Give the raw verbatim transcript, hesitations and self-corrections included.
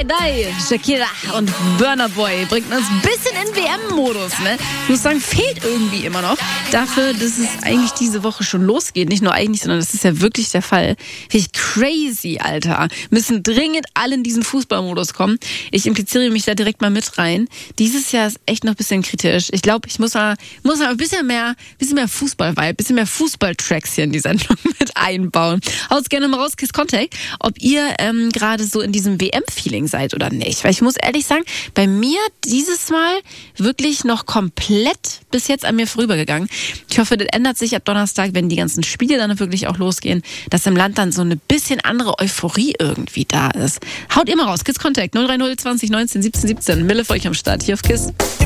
Die Die, Shakira und Burna Boy bringt uns ein bisschen in W M-Modus, ne? Ich muss sagen, fehlt irgendwie immer noch. Dafür, dass es eigentlich diese Woche schon losgeht. Nicht nur eigentlich, sondern das ist ja wirklich der Fall. Finde ich crazy, Alter. Müssen dringend alle in diesen Fußballmodus kommen. Ich impliziere mich da direkt mal mit rein. Dieses Jahr ist echt noch ein bisschen kritisch. Ich glaube, ich muss mal, muss mal ein bisschen mehr, bisschen mehr Fußball-Vibe, ein bisschen mehr Fußball-Tracks hier in die Sendung mit einbauen. Haut gerne mal raus, Kiss Contact, ob ihr ähm, gerade so in diesem W M-Feeling seid oder nicht. Weil ich muss ehrlich sagen, bei mir dieses Mal wirklich noch komplett bis jetzt an mir vorübergegangen. Ich hoffe, das ändert sich ab Donnerstag, wenn die ganzen Spiele dann wirklich auch losgehen, dass im Land dann so eine bisschen andere Euphorie irgendwie da ist. Haut ihr mal raus, Kiss Contact null drei null zwanzig neunzehn siebzehn siebzehn. Mille für euch am Start hier auf Kiss.